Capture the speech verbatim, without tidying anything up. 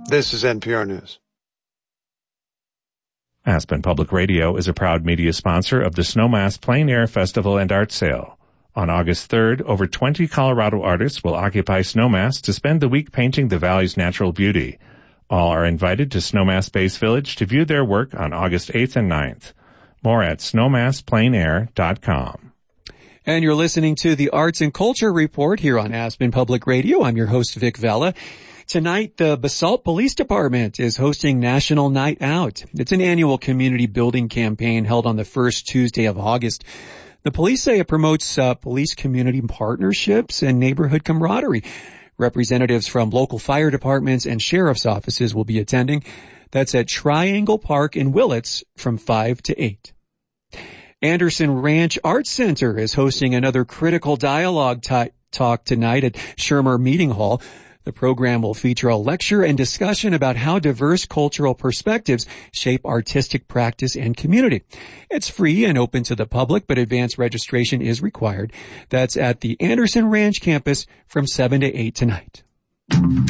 This is N P R News. Aspen Public Radio is a proud media sponsor of the Snowmass Plein Air Festival and Art Sale. On August third, over twenty Colorado artists will occupy Snowmass to spend the week painting the valley's natural beauty. All are invited to Snowmass Base Village to view their work on August eighth and ninth. More at snowmass plein air dot com. And you're listening to the Arts and Culture Report here on Aspen Public Radio. I'm your host, Vic Vella. Tonight, the Basalt Police Department is hosting National Night Out. It's an annual community building campaign held on the first Tuesday of August. The police say it promotes uh, police community partnerships and neighborhood camaraderie. Representatives from local fire departments and sheriff's offices will be attending. That's at Triangle Park in Willits from five to eight. Anderson Ranch Arts Center is hosting another critical dialogue t- talk tonight at Shermer Meeting Hall. The program will feature a lecture and discussion about how diverse cultural perspectives shape artistic practice and community. It's free and open to the public, but advanced registration is required. That's at the Anderson Ranch campus from seven to eight tonight.